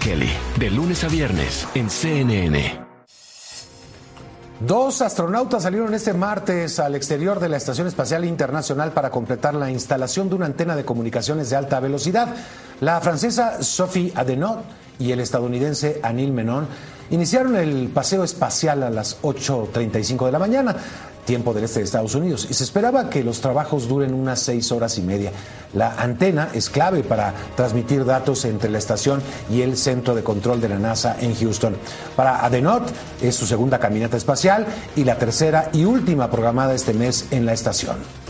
Kelly, de lunes a viernes en CNN. 2 astronautas salieron este martes al exterior de la Estación Espacial Internacional para completar la instalación de una antena de comunicaciones de alta velocidad. La francesa Sophie Adenot y el estadounidense Anil Menon iniciaron el paseo espacial a las 8:35 de la mañana, tiempo del este de Estados Unidos, y se esperaba que los trabajos duren unas 6 horas y media. La antena es clave para transmitir datos entre la estación y el centro de control de la NASA en Houston. Para Adenot es su segunda caminata espacial y la tercera y última programada este mes en la estación.